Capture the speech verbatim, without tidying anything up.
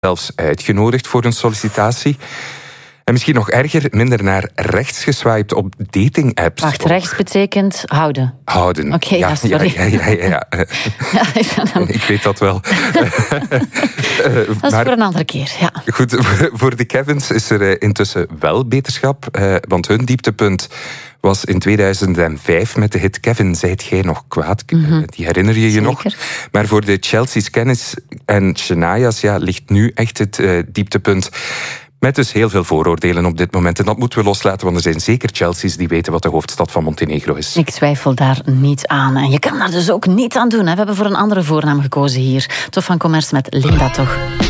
zelfs uitgenodigd voor een sollicitatie. En misschien nog erger, minder naar rechts geswiped op dating-apps. Wacht, rechts betekent houden? Houden. Oké, okay, ja, ja, sorry. Ja, ja, ja, ja. ja ik weet dat wel. dat is maar, voor een andere keer, ja. Goed, voor de Kevins is er intussen wel beterschap, want hun dieptepunt was in tweeduizend vijf met de hit Kevin, zijt jij nog kwaad? Mm-hmm. Die herinner je je Zeker. nog? Maar voor de Chelsea's Kennis en Shania's ja, ligt nu echt het uh, dieptepunt. Met dus heel veel vooroordelen op dit moment. En dat moeten we loslaten, want er zijn zeker Chelsea's die weten wat de hoofdstad van Montenegro is. Ik twijfel daar niet aan. En je kan daar dus ook niet aan doen. Hè. We hebben voor een andere voornaam gekozen hier. Toch van Commerce met Linda, toch?